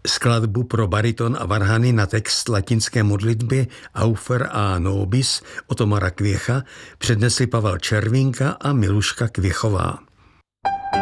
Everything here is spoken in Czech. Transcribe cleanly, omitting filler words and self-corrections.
Skladbu pro bariton a varhany na text latinské modlitby Aufer a Nobis Otomara Kvěcha přednesli Pavel Červinka a Miluška Kvěchová.